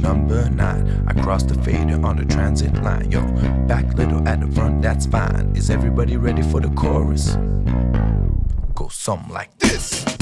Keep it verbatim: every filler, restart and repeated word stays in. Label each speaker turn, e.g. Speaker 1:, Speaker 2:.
Speaker 1: number nine. I crossed the fader on the transit line. Yo, back little at the front, that's fine. Is everybody ready for the chorus? Go something like this.